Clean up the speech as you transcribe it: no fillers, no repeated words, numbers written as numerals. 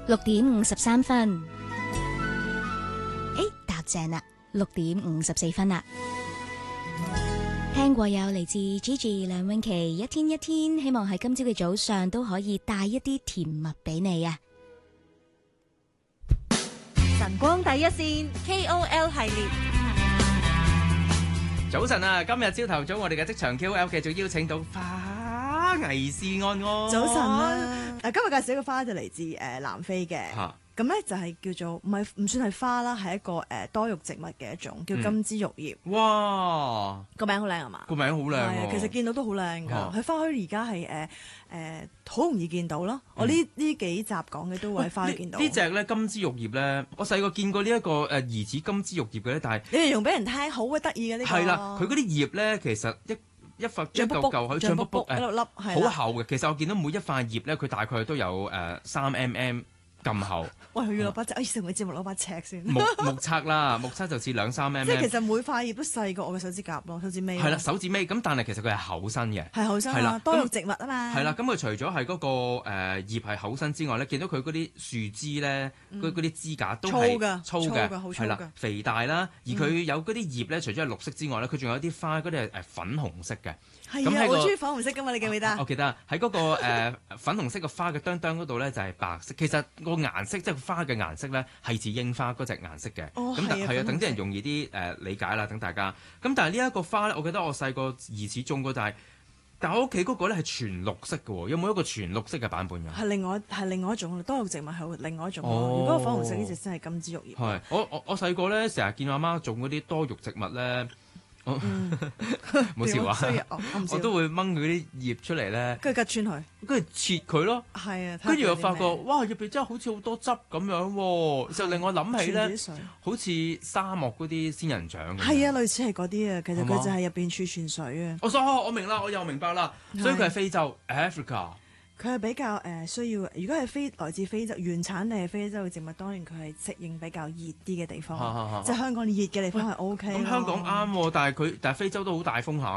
6:53。答正啦，6:54啦。聽過有嚟自 Gigi 梁詠琪一天一天，希望喺今朝嘅早上都可以帶一啲甜蜜俾你啊！ 晨光第一線 KOL 系列， 早晨啊！今日朝頭早我哋嘅職場 KOL 繼續邀請到花藝師安安。 早晨啦！今日介紹一個花就嚟自南非嘅。咁咧就係叫做唔算係花啦，係一個多肉植物嘅一種，叫金枝玉葉。 哇！ 個名好靚係嘛？ 個名好靚喎。 其實見到都好靚㗎。喺花墟而家係好容易見到咯。我呢幾集講嘅都會喺花墟見到。 呢隻咧金枝玉葉咧，我細個見過呢一個疑似金枝玉葉嘅咧，但係你哋用俾人聽好鬼得意嘅呢個。 係啦，佢嗰啲葉咧其實一塊一嚿嚿喺脹卜卜一粒粒， 好厚嘅。其實我見到每一塊葉咧，佢大概都有3mm。咁厚， 喂，佢要攞把尺，成個節目攞把尺先。 目測啦，目測就似2-3mm。即係其實每塊葉都細過我嘅手指甲咯，手指尾。 係啦，手指尾咁，但係其實佢係厚身嘅。 係厚身啊，多肉植物啊嘛。 係啦，咁佢除咗係嗰個葉係厚身之外咧，見到佢嗰啲樹枝咧，嗰啲枝架都係粗嘅，係啦，肥大啦。而佢有嗰啲葉咧，除咗係綠色之外咧，佢仲有啲花嗰啲係粉紅色嘅。 係啊，我中意粉紅色噶嘛，你記唔記得？ 我記得喺嗰個粉紅色嘅花嘅哚哚嗰度咧，就係白色。其實個顏色即係花嘅顏色咧，係似櫻花嗰隻顏色嘅。咁係啊，等啲人容易啲理解啦，等大家。咁但係呢一個花咧，我記得我細個疑似種過，但係我屋企嗰個咧係全綠色嘅喎。有冇一個全綠色嘅版本㗎？ 係另外一種，多肉植物係另外一種。如果粉紅色呢隻先係金枝玉葉。 係我細個咧，成日見阿媽種嗰啲多肉植物咧。冇笑話，我都會掹佢啲葉出嚟咧， 跟住吉穿佢， 跟住切佢咯。 係啊， 跟住又發覺，哇！入邊真係好似好多汁咁樣喎，就令我諗起咧，好似沙漠嗰啲仙人掌咁。 係啊，類似係嗰啲啊，其實佢就係入邊儲存水啊。 我明啦，我又明白啦，所以佢係非洲 Africa。 佢係比較需要，如果係來自非洲原產地係非洲嘅植物，當然佢係適應比較熱啲嘅地方，即係香港熱嘅地方係 OK。 咁香港啱喎，但係非洲都好大風下